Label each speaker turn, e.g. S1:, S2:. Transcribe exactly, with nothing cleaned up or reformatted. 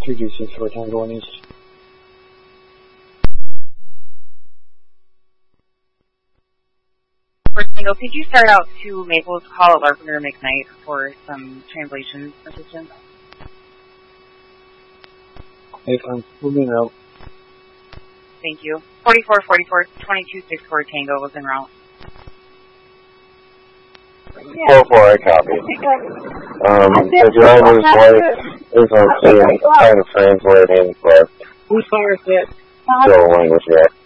S1: two two six four Tango one East.
S2: For Tango, could you start out to Maples, call at Larpenteur McKnight for some translation assistance?
S1: Hey, fine. Moving route.
S2: Thank you. forty-four forty-four, twenty-two sixty-four Tango was en route.
S3: four four, I copy. Um, the driver's wife is on scene, kind of translating, but
S1: Who's fire set?
S3: still a language yet.